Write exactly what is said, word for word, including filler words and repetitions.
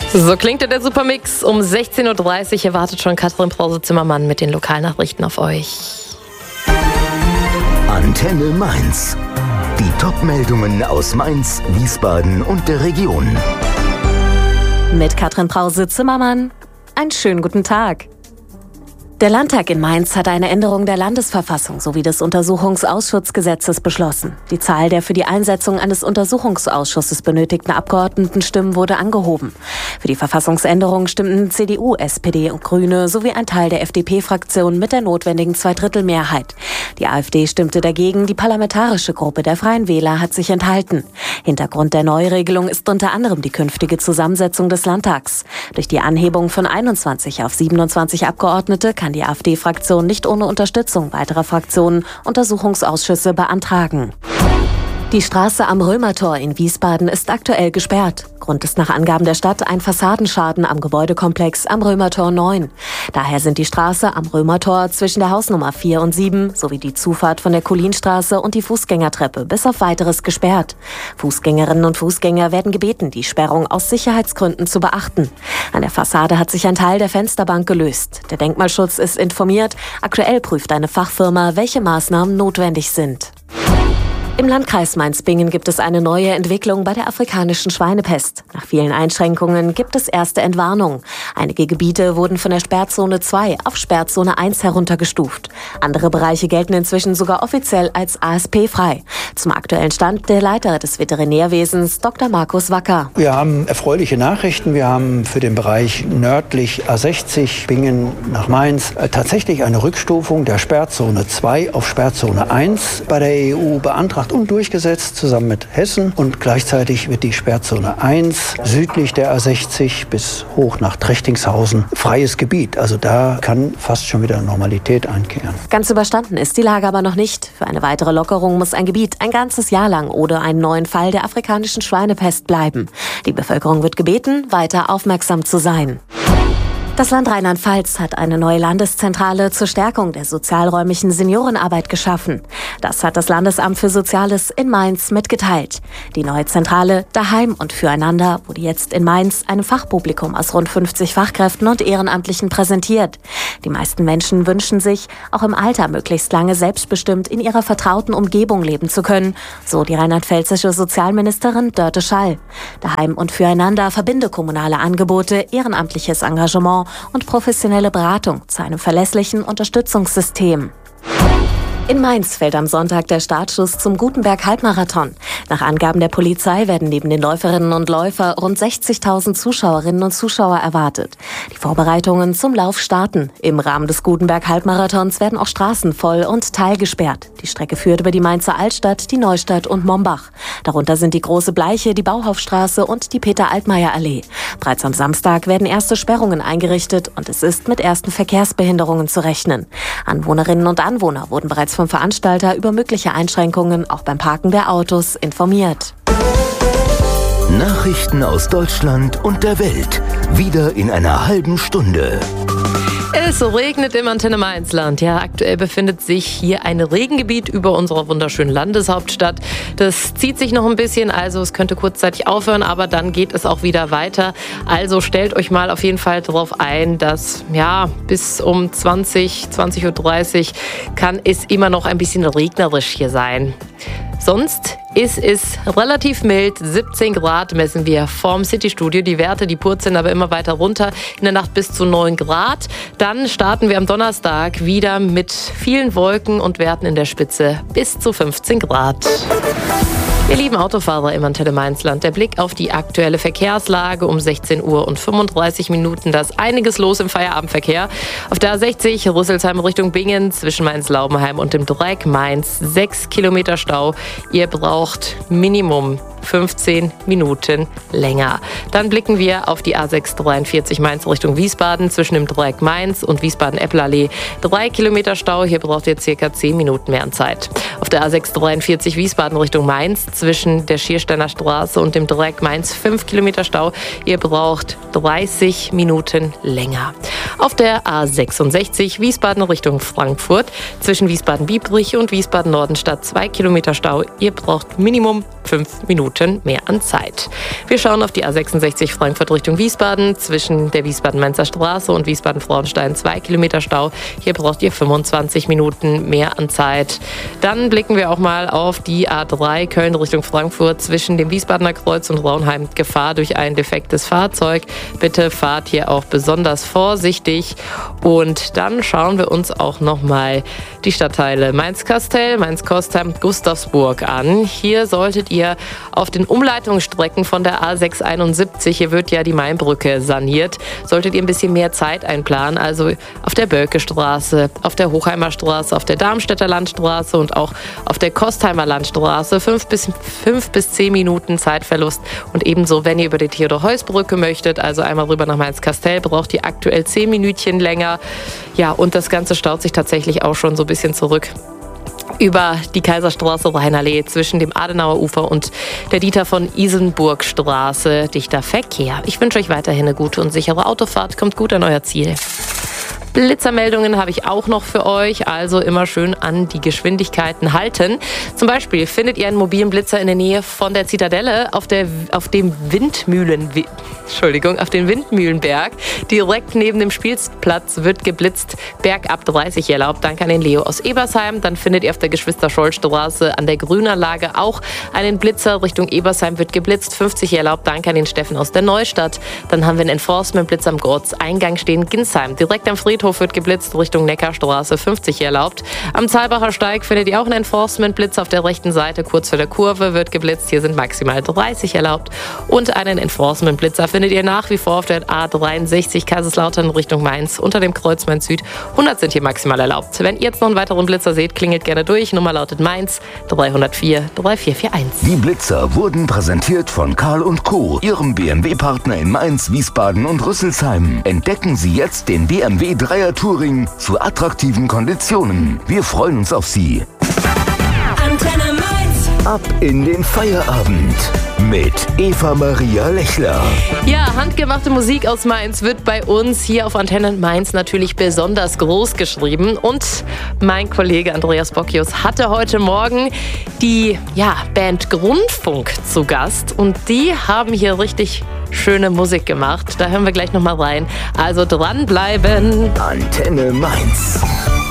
So klingt der Supermix. Um sechzehn Uhr dreißig erwartet schon Katrin Brause-Zimmermann mit den Lokalnachrichten auf euch. Antenne Mainz. Die Top-Meldungen aus Mainz, Wiesbaden und der Region. Mit Katrin Brause-Zimmermann. Einen schönen guten Tag. Der Landtag in Mainz hat eine Änderung der Landesverfassung sowie des Untersuchungsausschussgesetzes beschlossen. Die Zahl der für die Einsetzung eines Untersuchungsausschusses benötigten Abgeordnetenstimmen wurde angehoben. Für die Verfassungsänderung stimmten C D U, S P D und Grüne sowie ein Teil der F D P-Fraktion mit der notwendigen Zweidrittelmehrheit. Die AfD stimmte dagegen, die parlamentarische Gruppe der Freien Wähler hat sich enthalten. Hintergrund der Neuregelung ist unter anderem die künftige Zusammensetzung des Landtags. Durch die Anhebung von einundzwanzig auf siebenundzwanzig Abgeordnete kann die AfD-Fraktion nicht ohne Unterstützung weiterer Fraktionen Untersuchungsausschüsse beantragen. Die Straße am Römertor in Wiesbaden ist aktuell gesperrt. Grund ist nach Angaben der Stadt ein Fassadenschaden am Gebäudekomplex am Römertor neun. Daher sind die Straße am Römertor zwischen der Hausnummer vier und sieben sowie die Zufahrt von der Kulinstraße und die Fußgängertreppe bis auf Weiteres gesperrt. Fußgängerinnen und Fußgänger werden gebeten, die Sperrung aus Sicherheitsgründen zu beachten. An der Fassade hat sich ein Teil der Fensterbank gelöst. Der Denkmalschutz ist informiert. Aktuell prüft eine Fachfirma, welche Maßnahmen notwendig sind. Im Landkreis Mainz-Bingen gibt es eine neue Entwicklung bei der afrikanischen Schweinepest. Nach vielen Einschränkungen gibt es erste Entwarnungen. Einige Gebiete wurden von der Sperrzone zwei auf Sperrzone eins heruntergestuft. Andere Bereiche gelten inzwischen sogar offiziell als A S P-frei. Zum aktuellen Stand der Leiter des Veterinärwesens, Doktor Markus Wacker. Wir haben erfreuliche Nachrichten. Wir haben für den Bereich nördlich A sechzig, Bingen nach Mainz, tatsächlich eine Rückstufung der Sperrzone zwei auf Sperrzone eins bei der E U beantragt und durchgesetzt, zusammen mit Hessen. Und gleichzeitig wird die Sperrzone eins südlich der A sechzig bis hoch nach Trechtingshausen freies Gebiet. Also da kann fast schon wieder Normalität einkehren. Ganz überstanden ist die Lage aber noch nicht. Für eine weitere Lockerung muss ein Gebiet ein ganzes Jahr lang ohne einen neuen Fall der afrikanischen Schweinepest bleiben. Die Bevölkerung wird gebeten, weiter aufmerksam zu sein. Das Land Rheinland-Pfalz hat eine neue Landeszentrale zur Stärkung der sozialräumlichen Seniorenarbeit geschaffen. Das hat das Landesamt für Soziales in Mainz mitgeteilt. Die neue Zentrale Daheim und Füreinander wurde jetzt in Mainz einem Fachpublikum aus rund fünfzig Fachkräften und Ehrenamtlichen präsentiert. Die meisten Menschen wünschen sich, auch im Alter möglichst lange selbstbestimmt in ihrer vertrauten Umgebung leben zu können, so die rheinland-pfälzische Sozialministerin Dörte Schall. Daheim und Füreinander verbinde kommunale Angebote, ehrenamtliches Engagement und professionelle Beratung zu einem verlässlichen Unterstützungssystem. In Mainz fällt am Sonntag der Startschuss zum Gutenberg-Halbmarathon. Nach Angaben der Polizei werden neben den Läuferinnen und Läufern rund sechzigtausend Zuschauerinnen und Zuschauer erwartet. Die Vorbereitungen zum Lauf starten. Im Rahmen des Gutenberg-Halbmarathons werden auch Straßen voll und teilgesperrt. Die Strecke führt über die Mainzer Altstadt, die Neustadt und Mombach. Darunter sind die Große Bleiche, die Bauhausstraße und die Peter-Altmaier-Allee. Bereits am Samstag werden erste Sperrungen eingerichtet und es ist mit ersten Verkehrsbehinderungen zu rechnen. Anwohnerinnen und Anwohner wurden bereits vom Veranstalter über mögliche Einschränkungen auch beim Parken der Autos informiert. Nachrichten aus Deutschland und der Welt. Wieder in einer halben Stunde. Es regnet im Antenne Mainzland. Ja, aktuell befindet sich hier ein Regengebiet über unserer wunderschönen Landeshauptstadt. Das zieht sich noch ein bisschen, also es könnte kurzzeitig aufhören, aber dann geht es auch wieder weiter. Also stellt euch mal auf jeden Fall darauf ein, dass ja bis um zwanzig, zwanzig Uhr dreißig kann es immer noch ein bisschen regnerisch hier sein. Sonst ist es relativ mild. siebzehn Grad messen wir vorm City-Studio. Die Werte, die purzeln aber immer weiter runter. In der Nacht bis zu neun Grad. Dann starten wir am Donnerstag wieder mit vielen Wolken und Werten in der Spitze bis zu fünfzehn Grad. Ihr lieben Autofahrer im Antenne Mainzland, der Blick auf die aktuelle Verkehrslage um sechzehn Uhr und fünfunddreißig Minuten. Da ist einiges los im Feierabendverkehr. Auf der A sechzig Rüsselsheim Richtung Bingen zwischen Mainz-Laubenheim und dem Dreieck Mainz sechs Kilometer Stau. Ihr braucht Minimum fünfzehn Minuten länger. Dann blicken wir auf die A sechs dreiundvierzig Mainz Richtung Wiesbaden zwischen dem Dreieck Mainz und Wiesbaden-Eppelallee. Drei Kilometer Stau, hier braucht ihr circa zehn Minuten mehr an Zeit. Auf der A sechs dreiundvierzig Wiesbaden Richtung Mainz zwischen der Schiersteiner Straße und dem Dreieck Mainz fünf Kilometer Stau. Ihr braucht dreißig Minuten länger. Auf der A sechsundsechzig Wiesbaden Richtung Frankfurt zwischen Wiesbaden-Biebrich und Wiesbaden-Nordenstadt zwei Kilometer Stau. Ihr braucht Minimum fünf Minuten mehr an Zeit. Wir schauen auf die A sechsundsechzig Frankfurt Richtung Wiesbaden zwischen der Wiesbaden-Mainzer Straße und Wiesbaden-Frauenstein zwei Kilometer Stau. Hier braucht ihr fünfundzwanzig Minuten mehr an Zeit. Dann blicken wir auch mal auf die A drei Köln Richtung Frankfurt zwischen dem Wiesbadener Kreuz und Raunheim. Gefahr durch ein defektes Fahrzeug. Bitte fahrt hier auch besonders vorsichtig. Und dann schauen wir uns auch nochmal die Stadtteile Mainz-Kastel, Mainz-Kostheim, Gustavsburg an. Hier solltet ihr auf den Umleitungsstrecken von der A sechshunderteinundsiebzig, hier wird ja die Mainbrücke saniert, solltet ihr ein bisschen mehr Zeit einplanen. Also auf der Bölkestraße, auf der Hochheimer Straße, auf der Darmstädter Landstraße und auch auf der Kostheimer Landstraße. Fünf bis, fünf bis zehn Minuten Zeitverlust. Und ebenso, wenn ihr über die Theodor-Heuss-Brücke möchtet, also einmal rüber nach Mainz-Kastel, braucht ihr aktuell zehn Minütchen länger. Ja, und das Ganze staut sich tatsächlich auch schon so ein bisschen zurück über die Kaiserstraße, Rheinallee zwischen dem Adenauer Ufer und der Dieter von Isenburg-Straße. Dichter Verkehr. Ich wünsche euch weiterhin eine gute und sichere Autofahrt. Kommt gut an euer Ziel. Blitzermeldungen habe ich auch noch für euch, also immer schön an die Geschwindigkeiten halten. Zum Beispiel findet ihr einen mobilen Blitzer in der Nähe von der Zitadelle auf, der, auf dem Windmühlen, Entschuldigung, auf den Windmühlenberg. Direkt neben dem Spielplatz wird geblitzt, bergab dreißig erlaubt. Danke an den Leo aus Ebersheim. Dann findet ihr auf der Geschwister-Scholl-Straße an der Grünanlage auch einen Blitzer. Richtung Ebersheim wird geblitzt, fünfzig erlaubt. Danke an den Steffen aus der Neustadt. Dann haben wir einen Enforcement-Blitzer am Ortseingang stehen, Ginsheim. Direkt am Friedhof wird geblitzt, Richtung Neckarstraße, fünfzig erlaubt. Am Zahlbacher Steig findet ihr auch einen Enforcement-Blitz auf der rechten Seite, kurz vor der Kurve wird geblitzt. Hier sind maximal dreißig erlaubt. Und einen Enforcement-Blitzer findet ihr nach wie vor auf der A dreiundsechzig Kaiserslautern Richtung Mainz unter dem Kreuz Mainz Süd. hundert sind hier maximal erlaubt. Wenn ihr jetzt noch einen weiteren Blitzer seht, klingelt gerne durch. Nummer lautet Mainz dreihundertvier vierunddreißig einundvierzig. Die Blitzer wurden präsentiert von Karl und Co., Ihrem B M W-Partner in Mainz, Wiesbaden und Rüsselsheim. Entdecken Sie jetzt den B M W Dreier Touring zu attraktiven Konditionen. Wir freuen uns auf Sie. Antenne Mainz. Ab in den Feierabend mit Eva Maria Lechler. Ja, handgemachte Musik aus Mainz wird bei uns hier auf Antenne Mainz natürlich besonders groß geschrieben. Und mein Kollege Andreas Bockius hatte heute Morgen die ja, Band Grundfunk zu Gast. Und die haben hier richtig schöne Musik gemacht. Da hören wir gleich nochmal rein. Also dranbleiben. Antenne Mainz.